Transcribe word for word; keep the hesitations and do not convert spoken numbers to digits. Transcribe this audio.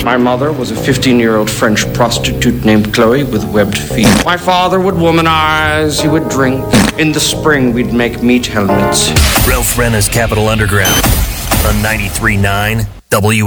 My mother was a fifteen-year-old French prostitute named Chloe with webbed feet. My father would womanize, he would drink. In the spring, we'd make meat helmets. Ralph Renna's Capital Underground on ninety-three point nine W